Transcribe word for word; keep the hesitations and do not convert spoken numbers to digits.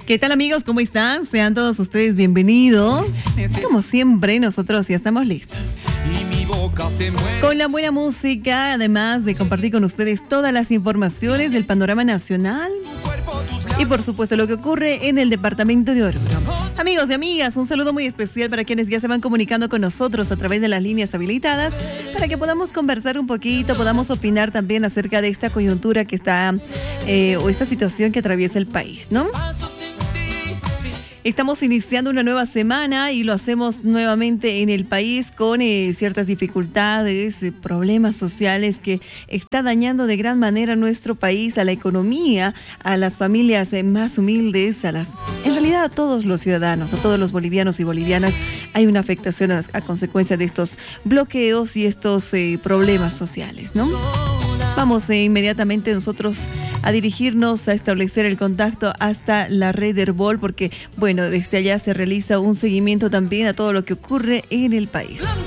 ¿Qué tal, amigos? ¿Cómo están? Sean todos ustedes bienvenidos. Como siempre, nosotros ya estamos listos. Con la buena música, además de compartir con ustedes todas las informaciones del panorama nacional y, por supuesto, lo que ocurre en el departamento de Oruro. Amigos y amigas, un saludo muy especial para quienes ya se van comunicando con nosotros a través de las líneas habilitadas para que podamos conversar un poquito, podamos opinar también acerca de esta coyuntura que está, eh, o esta situación que atraviesa el país, ¿no? Estamos iniciando una nueva semana y lo hacemos nuevamente en el país con eh, ciertas dificultades, eh, problemas sociales que está dañando de gran manera a nuestro país, a la economía, a las familias eh, más humildes, a las, en realidad a todos los ciudadanos, a todos los bolivianos y bolivianas. Hay una afectación a, a consecuencia de estos bloqueos y estos eh, problemas sociales, ¿no? Vamos eh, inmediatamente nosotros a dirigirnos a establecer el contacto hasta la red Herbol, porque, bueno, desde allá se realiza un seguimiento también a todo lo que ocurre en el país.